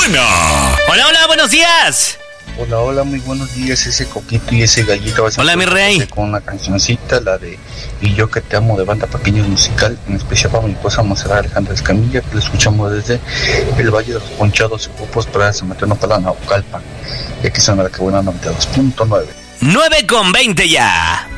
mañana. Hola, hola, buenos días. Hola, hola, muy buenos días. Ese Coquito y ese Gallito. Hola, mi rey. Con una cancioncita, la de Y yo que te amo, de Banda Pequeños Musical, en especial para mi esposa Monserrat Alejandra Escamilla, que lo escuchamos desde el Valle de los Ponchados y Grupos para San Mateo para Naucalpan. Y aquí son la que buena 92.9. 9:20 ya.